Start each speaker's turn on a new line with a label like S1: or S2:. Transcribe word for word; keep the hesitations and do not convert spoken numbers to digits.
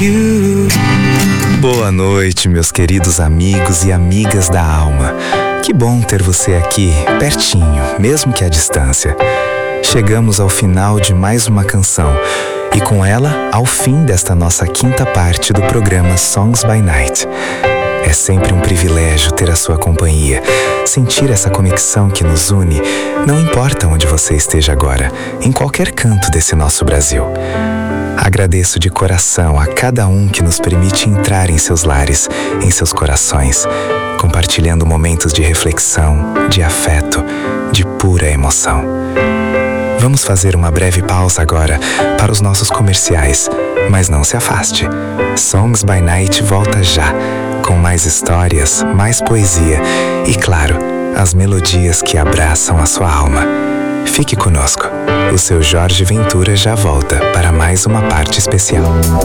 S1: Boa noite, meus queridos amigos e amigas da alma. Que bom ter você aqui, pertinho, mesmo que à distância. Chegamos ao final de mais uma canção e com ela ao fim desta nossa quinta parte do programa Songs by Night. É sempre um privilégio ter a sua companhia, sentir essa conexão que nos une, não importa onde você esteja agora, em qualquer canto desse nosso Brasil. Agradeço de coração a cada um que nos permite entrar em seus lares, em seus corações, compartilhando momentos de reflexão, de afeto, de pura emoção. Vamos fazer uma breve pausa agora para os nossos comerciais, mas não se afaste. Songs by Night volta já, com mais histórias, mais poesia e, claro, as melodias que abraçam a sua alma. Fique conosco. O seu Jorge Ventura já volta para mais uma parte especial.